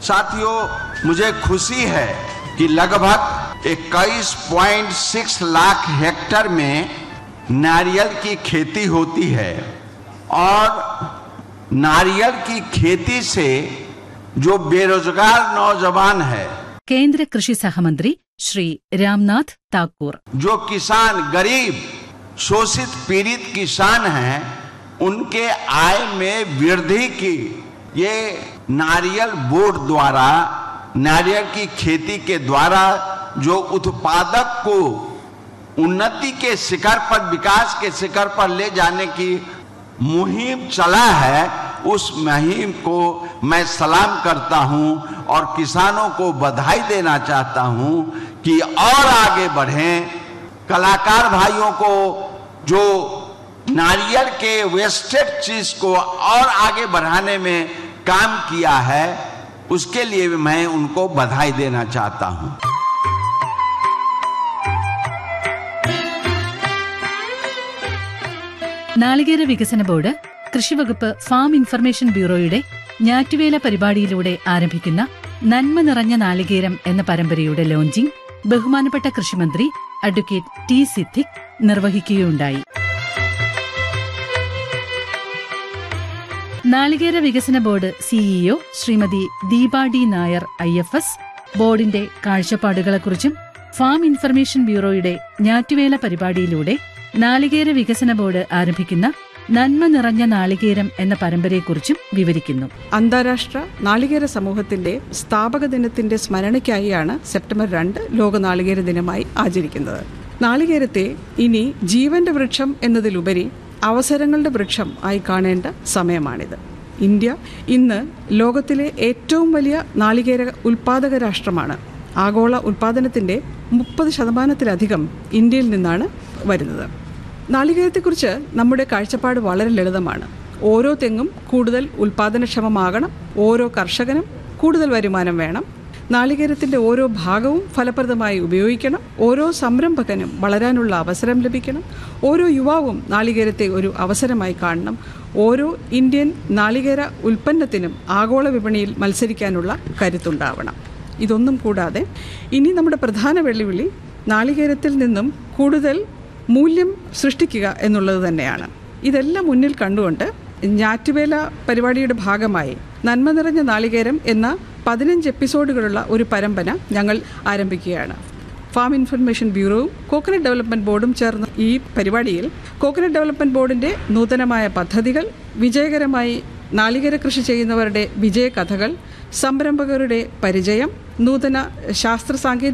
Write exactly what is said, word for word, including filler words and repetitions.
साथियों, मुझे खुशी है कि लगभग इक्कीस पॉइंट छह लाख हेक्टेयर में नारियल की खेती होती है और नारियल की खेती से जो बेरोजगार नौजवान है, കേന്ദ്ര കൃഷി സഹമന്ത്രി ശ്രീ രാംനാഥ് താക്കൂർ, जो किसान गरीब शोषित पीड़ित किसान हैं, उनके आय में वृद्धि की ये नारियल बोर्ड द्वारा नारियल की खेती के द्वारा जो उत्पादक को उन्नति के शिखर पर, विकास के शिखर पर ले जाने की मुहिम चला है, उस मुहिम को मैं सलाम करता हूं और किसानों को बधाई देना चाहता हूं कि और आगे बढ़ें। कलाकार भाइयों को जो नारियल के वेस्टेड चीज को और आगे बढ़ाने में काम किया है, उसके लिए मैं उनको बधाई देना चाहता हूं। നാളികേര വികസന ബോർഡ്, കൃഷിവകുപ്പ്, ഫാം ഇൻഫർമേഷൻ ബ്യൂറോയുടെ ഞാറ്റുവേല പരിപാടിയിലൂടെ ആരംഭിക്കുന്ന നന്മ നിറഞ്ഞ നാളികേരം എന്ന പരമ്പരയുടെ ലോഞ്ചിംഗ് ബഹുമാനപ്പെട്ട കൃഷിമന്ത്രി അഡ്വക്കേറ്റ് ടി സിദ്ദിഖ് നിർവഹിക്കുകയുണ്ടായി. നാളികേര വികസന board CEO Shrimati Deepa D Nair I F S ബോർഡിന്റെ കാഴ്ചപ്പാടുകളെക്കുറിച്ചും ഫാം ഇൻഫർമേഷൻ ബ്യൂറോയുടെ ഞാറ്റുവേല പരിപാടിയിലൂടെ നാളികേര വികസന ബോർഡ് ആരംഭിക്കുന്ന നന്മ നിറഞ്ഞ നാളികേരം എന്ന പരമ്പരയെക്കുറിച്ചും വിവരിക്കുന്നു. അന്താരാഷ്ട്ര നാളികേര സമൂഹത്തിന്റെ സ്ഥാപക ദിനത്തിന്റെ സ്മരണയ്ക്കായാണ് സെപ്റ്റംബർ രണ്ട് ലോക നാളികേര ദിനമായി ആചരിക്കുന്നത്. നാളികേരത്തെ ഇനി ജീവന്റെ വൃക്ഷം എന്നതിലുപരി അവസരങ്ങളുടെ വൃക്ഷം ആയി കാണേണ്ട സമയമാണിത്. ഇന്ത്യ ഇന്ന് ലോകത്തിലെ ഏറ്റവും വലിയ നാളികേര ഉൽപാദക രാഷ്ട്രമാണ്. ആഗോള ഉൽപാദനത്തിന്റെ മുപ്പത് ശതമാനത്തിലധികം ഇന്ത്യയിൽ നിന്നാണ് വരുന്നത്. നാളികേരത്തെക്കുറിച്ച് നമ്മുടെ കാഴ്ചപ്പാട് വളരെ ലളിതമാണ്. ഓരോ തെങ്ങും കൂടുതൽ ഉൽപാദനക്ഷമമാകണം, ഓരോ കർഷകനും കൂടുതൽ വരുമാനം വേണം, നാളികേരത്തിൻ്റെ ഓരോ ഭാഗവും ഫലപ്രദമായി ഉപയോഗിക്കണം, ഓരോ സംരംഭകനും വളരാനുള്ള അവസരം ലഭിക്കണം, ഓരോ യുവാവും നാളികേരത്തെ ഒരു അവസരമായി കാണണം, ഓരോ ഇന്ത്യൻ നാളികേര ഉൽപ്പന്നത്തിനും ആഗോള വിപണിയിൽ മത്സരിക്കാനുള്ള കരുത്തുണ്ടാവണം. ഇതൊന്നും കൂടാതെ ഇനി നമ്മുടെ പ്രധാന വെല്ലുവിളി നാളികേരത്തിൽ നിന്നും കൂടുതൽ മൂല്യം സൃഷ്ടിക്കുക എന്നുള്ളത് തന്നെയാണ്. ഇതെല്ലാം മുന്നിൽ കണ്ടുകൊണ്ട് ഞാറ്റുവേല പരിപാടിയുടെ ഭാഗമായി നന്മ നിറഞ്ഞ നാളികേരം എന്ന പതിനഞ്ച് എപ്പിസോഡുകളുള്ള ഒരു പരമ്പര ഞങ്ങൾ ആരംഭിക്കുകയാണ്. ഫാം ഇൻഫർമേഷൻ ബ്യൂറോയും കോക്കനട്ട് ഡെവലപ്മെൻറ്റ് ബോർഡും ചേർന്ന് ഈ പരിപാടിയിൽ കോക്കനട്ട് ഡെവലപ്മെൻറ്റ് ബോർഡിൻ്റെ നൂതനമായ പദ്ധതികൾ, വിജയകരമായി നാളികേര കൃഷി ചെയ്യുന്നവരുടെ വിജയകഥകൾ, സംരംഭകരുടെ പരിചയം, നൂതന ശാസ്ത്ര സാങ്കേതിക